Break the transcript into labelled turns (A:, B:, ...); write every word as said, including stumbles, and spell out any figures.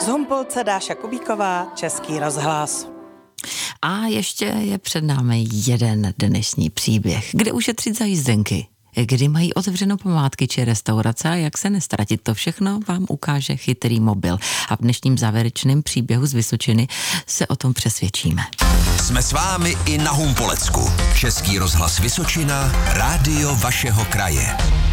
A: Z Humpolce Dáša Kubíková, Český rozhlas.
B: A ještě je před námi jeden dnešní příběh. Kde ušetřit za jízdenky? Kdy mají otevřeno památky či restaurace a jak se nestratit, to všechno vám ukáže chytrý mobil. A v dnešním závěrečném příběhu z Vysočiny se o tom přesvědčíme.
C: Jsme s vámi i na Humpolecku. Český rozhlas Vysočina, rádio vašeho kraje.